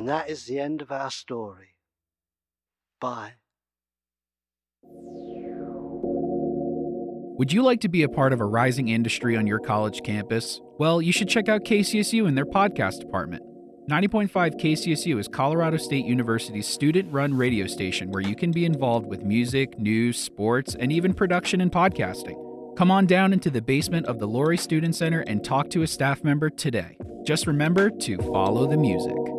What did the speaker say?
that is the end of our story. Bye. Would you like to be a part of a rising industry on your college campus? Well, you should check out KCSU and their podcast department. 90.5 KCSU is Colorado State University's student-run radio station where you can be involved with music, news, sports, and even production and podcasting. Come on down into the basement of the Laurie Student Center and talk to a staff member today. Just remember to follow the music.